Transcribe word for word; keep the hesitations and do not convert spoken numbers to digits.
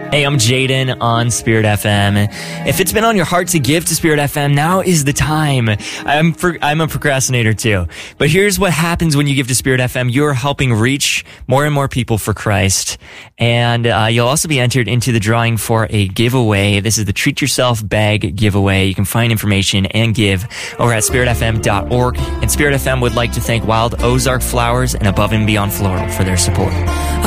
Hey, I'm Jaden on Spirit F M. If it's been on your heart to give to Spirit F M, now is the time. I'm for, I'm a procrastinator too. But here's what happens when you give to Spirit F M. You're helping reach more and more people for Christ. And uh, you'll also be entered into the drawing for a giveaway. This is the Treat Yourself Bag giveaway. You can find information and give over at spirit f m dot org. And Spirit F M would like to thank Wild Ozark Flowers and Above and Beyond Floral for their support.